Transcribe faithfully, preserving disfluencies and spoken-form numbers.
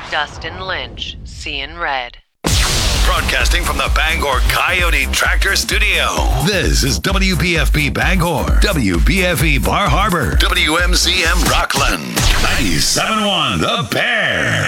Dustin Lynch, Seeing Red. Broadcasting from the Bangor Coyote Tractor Studio. This is W B F P Bangor, W B F E Bar Harbor, W M C M Rockland, ninety-seven point one The Bear.